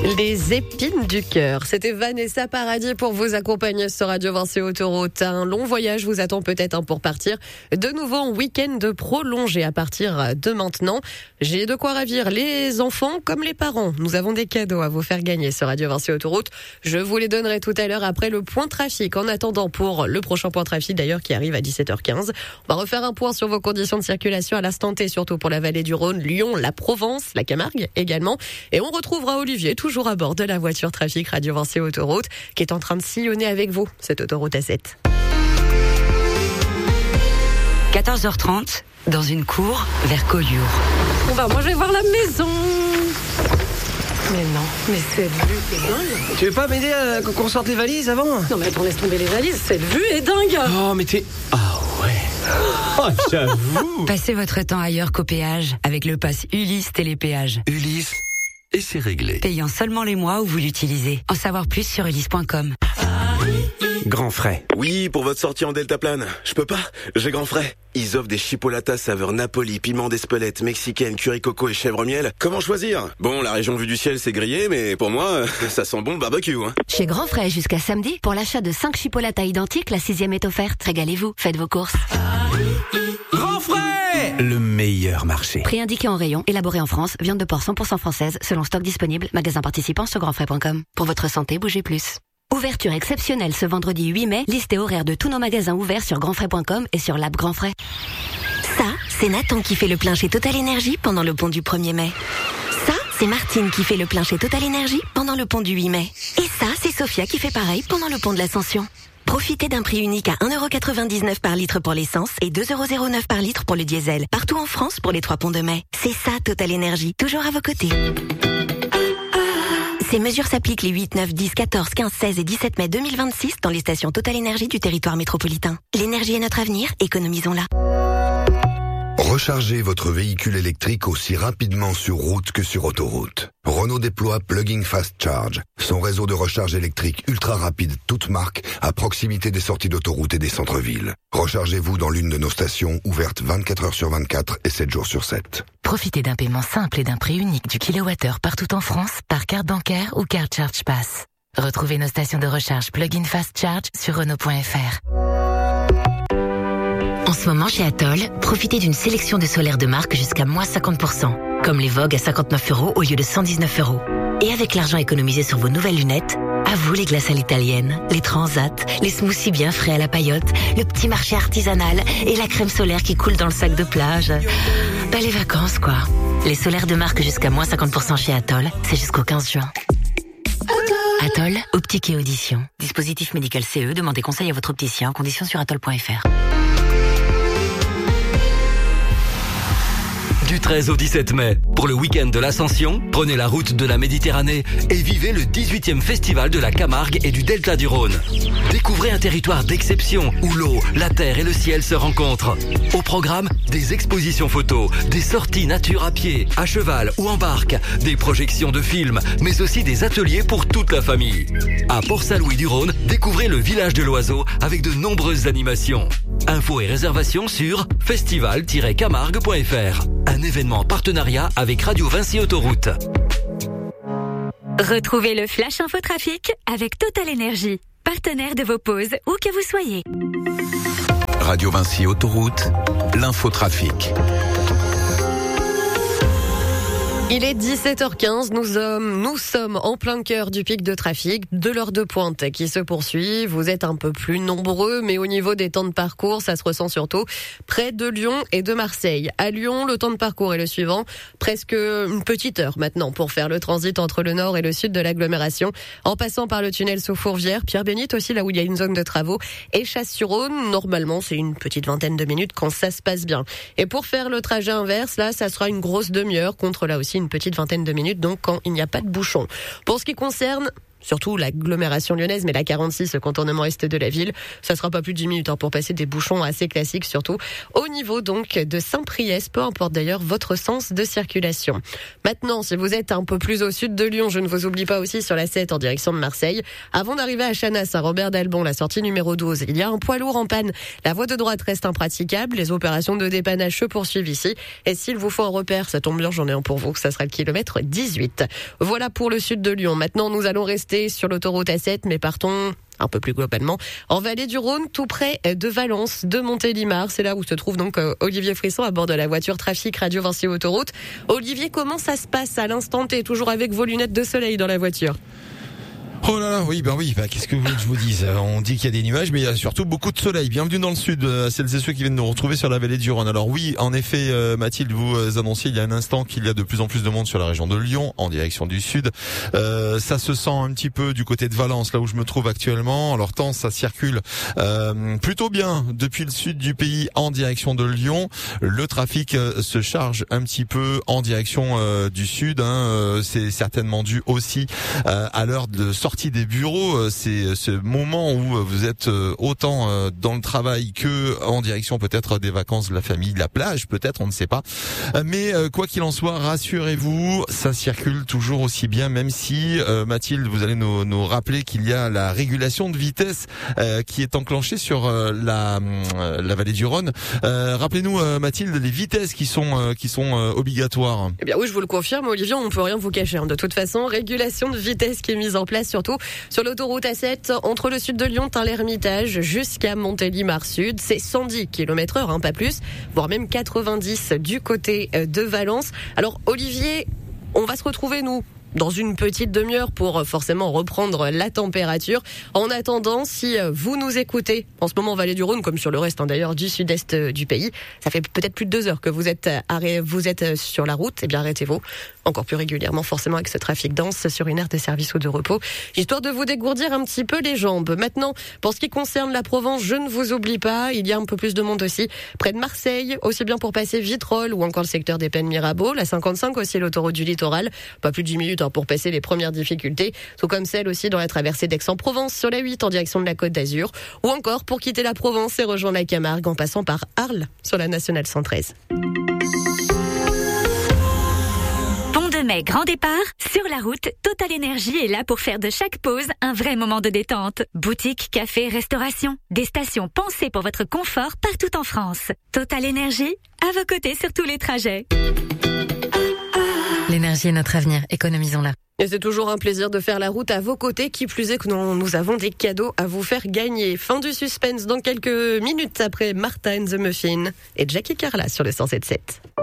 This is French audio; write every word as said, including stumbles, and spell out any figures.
Les épines du cœur. C'était Vanessa Paradis pour vous accompagner sur Radio Vinci Autoroute. Un long voyage vous attend peut-être pour partir de nouveau en week-end prolongé à partir de maintenant. J'ai de quoi ravir les enfants comme les parents. Nous avons des cadeaux à vous faire gagner sur Radio Vinci Autoroute. Je vous les donnerai tout à l'heure après le point trafic. En attendant pour le prochain point trafic d'ailleurs qui arrive à dix-sept heures quinze. On va refaire un point sur vos conditions de circulation à l'instant T, surtout pour la vallée du Rhône, Lyon, la Provence, la Camargue également. Et on retrouvera Olivier toujours à bord de la voiture trafic Radio Vinci Autoroute qui est en train de sillonner avec vous cette autoroute A sept. quatorze heures trente, dans une cour vers Collioure. Bon bah moi je vais voir la maison. Mais non, mais cette vue est dingue. Tu veux pas m'aider à qu'on sorte les valises avant? Non mais attends, laisse tomber les valises, cette vue est dingue. Oh mais t'es... Ah ouais. Oh j'avoue. Passez votre temps ailleurs qu'au péage avec le pass Ulysse Télépéage. Ulysse, et c'est réglé. Payant seulement les mois où vous l'utilisez. En savoir plus sur ulysse point com. Grand frais. Oui, pour votre sortie en deltaplane. Je peux pas, j'ai grand frais. Ils offrent des chipolatas saveur Napoli, piment d'Espelette, mexicaine, curry coco et chèvre miel. Comment choisir? Bon, la région vue du ciel c'est grillé, mais pour moi, ça sent bon le barbecue. Hein. Chez Grand Frais jusqu'à samedi, pour l'achat de cinq chipolatas identiques, la sixième est offerte. Régalez-vous, faites vos courses. Grand frais, le meilleur marché. Prix indiqué en rayon, élaboré en France, viande de porc cent pour cent française, selon stock disponible, magasin participant sur grand frais point com. Pour votre santé, bougez plus. Ouverture exceptionnelle ce vendredi huit mai, liste et horaire de tous nos magasins ouverts sur grand frais point com et sur l'app Grand Frais. Ça, c'est Nathan qui fait le plein chez Total Énergie pendant le pont du premier mai. Ça, c'est Martine qui fait le plein chez Total Énergie pendant le pont du huit mai. Et ça, c'est Sophia qui fait pareil pendant le pont de l'Ascension. Profitez d'un prix unique à un euro quatre-vingt-dix-neuf par litre pour l'essence et deux euros zéro neuf par litre pour le diesel. Partout en France pour les trois ponts de mai. C'est ça Total Énergie, toujours à vos côtés. Ces mesures s'appliquent les huit, neuf, dix, quatorze, quinze, seize et dix-sept mai deux mille vingt-six dans les stations Total Énergie du territoire métropolitain. L'énergie est notre avenir, économisons-la. Rechargez votre véhicule électrique aussi rapidement sur route que sur autoroute. Renault déploie Plug-in Fast Charge, son réseau de recharge électrique ultra rapide toute marque à proximité des sorties d'autoroute et des centres-villes. Rechargez-vous dans l'une de nos stations ouvertes vingt-quatre heures sur vingt-quatre et sept jours sur sept. Profitez d'un paiement simple et d'un prix unique du kilowattheure partout en France par carte bancaire ou carte Charge Pass. Retrouvez nos stations de recharge Plug-in Fast Charge sur Renault point F R. En ce moment, chez Atoll, profitez d'une sélection de solaires de marque jusqu'à moins cinquante pour cent. Comme les Vogue à cinquante-neuf euros au lieu de cent dix-neuf euros. Et avec l'argent économisé sur vos nouvelles lunettes, à vous les glaces à l'italienne, les transats, les smoothies bien frais à la paillote, le petit marché artisanal et la crème solaire qui coule dans le sac de plage. Bah les vacances quoi. Les solaires de marque jusqu'à moins cinquante pour cent chez Atoll, c'est jusqu'au quinze juin. Atoll, optique et audition. Dispositif médical C E, demandez conseil à votre opticien en conditions sur atoll point F R. Du treize au dix-sept mai, pour le week-end de l'Ascension, prenez la route de la Méditerranée et vivez le dix-huitième festival de la Camargue et du Delta du Rhône. Découvrez un territoire d'exception où l'eau, la terre et le ciel se rencontrent. Au programme, des expositions photos, des sorties nature à pied, à cheval ou en barque, des projections de films, mais aussi des ateliers pour toute la famille. À Port-Saint-Louis-du-Rhône, découvrez le village de l'oiseau avec de nombreuses animations. Infos et réservations sur festival tiret camargue point F R. Un événement en partenariat avec Radio Vinci Autoroute. Retrouvez le Flash Info Trafic avec Total Énergie, partenaire de vos pauses où que vous soyez. Radio Vinci Autoroute, l'infotrafic. Il est dix-sept heures quinze, nous sommes, nous sommes en plein cœur du pic de trafic, de l'heure de pointe qui se poursuit. Vous êtes un peu plus nombreux, mais au niveau des temps de parcours, ça se ressent surtout près de Lyon et de Marseille. À Lyon, le temps de parcours est le suivant, presque une petite heure maintenant pour faire le transit entre le nord et le sud de l'agglomération, en passant par le tunnel sous Fourvière, Pierre-Bénite aussi, là où il y a une zone de travaux, et Chasse-sur-Rhône. Normalement, c'est une petite vingtaine de minutes quand ça se passe bien. Et pour faire le trajet inverse, là, ça sera une grosse demi-heure contre là aussi une petite vingtaine de minutes, donc quand il n'y a pas de bouchon. Pour ce qui concerne surtout l'agglomération lyonnaise, mais la quarante-six, le contournement est de la ville. Ça sera pas plus de dix minutes hein, pour passer des bouchons assez classiques, surtout au niveau donc de Saint-Priest, peu importe d'ailleurs votre sens de circulation. Maintenant, si vous êtes un peu plus au sud de Lyon, je ne vous oublie pas aussi sur la sept en direction de Marseille. Avant d'arriver à Chanas, à Robert d'Albon, la sortie numéro douze, il y a un poids lourd en panne. La voie de droite reste impraticable. Les opérations de dépannage se poursuivent ici. Et s'il vous faut un repère, ça tombe bien, j'en ai un pour vous, ça sera le kilomètre dix-huit. Voilà pour le sud de Lyon. Maintenant, nous allons rester sur l'autoroute A sept, mais partons un peu plus globalement en vallée du Rhône, tout près de Valence, de Montélimar. C'est là où se trouve donc euh, Olivier Frisson à bord de la voiture Trafic Radio Vinci Autoroute. Olivier, comment ça se passe à l'instant T, toujours avec vos lunettes de soleil dans la voiture? Oh là là, oui, ben oui, ben qu'est-ce que vous voulez que je vous dise? On dit qu'il y a des nuages, mais il y a surtout beaucoup de soleil. Bienvenue dans le sud, à celles et ceux qui viennent nous retrouver sur la vallée du Rhône. Alors oui, en effet, euh, Mathilde, vous annonciez il y a un instant qu'il y a de plus en plus de monde sur la région de Lyon, en direction du sud. Euh, ça se sent un petit peu du côté de Valence, là où je me trouve actuellement. Alors tant ça circule euh, plutôt bien depuis le sud du pays en direction de Lyon. Le trafic euh, se charge un petit peu en direction euh, du sud. Hein. Euh, c'est certainement dû aussi euh, à l'heure de sortie des bureaux, c'est ce moment où vous êtes autant dans le travail que en direction peut-être des vacances de la famille, de la plage peut-être, on ne sait pas. Mais quoi qu'il en soit, rassurez-vous, ça circule toujours aussi bien, même si Mathilde, vous allez nous, nous rappeler qu'il y a la régulation de vitesse qui est enclenchée sur la, la vallée du Rhône. Rappelez-nous Mathilde, les vitesses qui sont qui sont obligatoires. Eh bien oui, je vous le confirme, Olivier, on ne peut rien vous cacher. De toute façon, régulation de vitesse qui est mise en place sur Surtout sur l'autoroute A sept, entre le sud de Lyon, Tain-l'Hermitage, jusqu'à Montélimar Sud. C'est cent dix kilomètres heure, hein, pas plus, voire même quatre-vingt-dix du côté de Valence. Alors, Olivier, on va se retrouver, nous, dans une petite demi-heure pour forcément reprendre la température. En attendant, si vous nous écoutez en ce moment en Vallée du Rhône, comme sur le reste hein, d'ailleurs du sud-est du pays, ça fait peut-être plus de deux heures que vous êtes, arrêt, vous êtes sur la route, eh bien arrêtez-vous encore plus régulièrement forcément avec ce trafic dense sur une aire de service ou de repos, histoire de vous dégourdir un petit peu les jambes. Maintenant, pour ce qui concerne la Provence, je ne vous oublie pas, il y a un peu plus de monde aussi près de Marseille, aussi bien pour passer Vitrolles ou encore le secteur des Pennes Mirabeau, la cinquante-cinq aussi, l'autoroute du littoral, pas plus de dix minutes hein, pour passer les premières difficultés, tout comme celle aussi dans la traversée d'Aix-en-Provence sur la huit en direction de la Côte d'Azur, ou encore pour quitter la Provence et rejoindre la Camargue en passant par Arles sur la nationale cent treize. Mai, grand départ, sur la route, Total Énergie est là pour faire de chaque pause un vrai moment de détente. Boutique, café, restauration, des stations pensées pour votre confort partout en France. Total Énergie, à vos côtés sur tous les trajets. L'énergie est notre avenir, économisons-la. Et c'est toujours un plaisir de faire la route à vos côtés, qui plus est que nous, nous avons des cadeaux à vous faire gagner. Fin du suspense dans quelques minutes après Martha and the Muffin et Jackie Carla sur le cent sept sept.